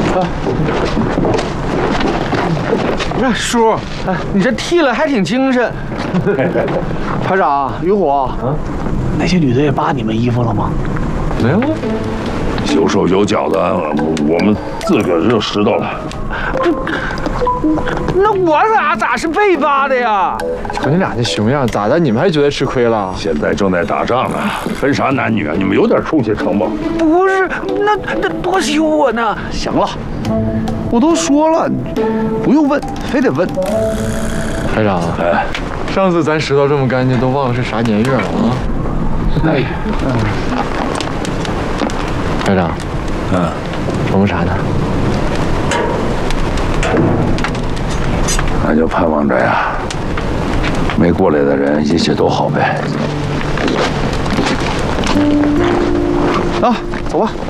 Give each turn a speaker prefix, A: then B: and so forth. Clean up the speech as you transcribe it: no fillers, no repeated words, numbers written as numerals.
A: 那叔，你这剃了还挺精神。排长，于火，
B: 那些女的也扒你们衣服了吗？
C: 没有，
D: 有手有脚的，我们自个儿就知道了。
A: 那我咋是被扒的呀？
C: 瞅你俩这熊样，咋的？你们还觉得吃亏了？
D: 现在正在打仗呢，分啥男女啊？你们有点出息成吗？
A: 不是，那多羞我呢。
B: 行了，我都说了，不用问，非得问。
C: 排长，
D: 哎，
C: 上次咱拾到这么干净，都忘了是啥年月了啊？
B: 哎，
C: 排长，琢磨啥呢？
D: 那就盼望着呀，没过来的人一切都好呗。
B: 啊，走吧。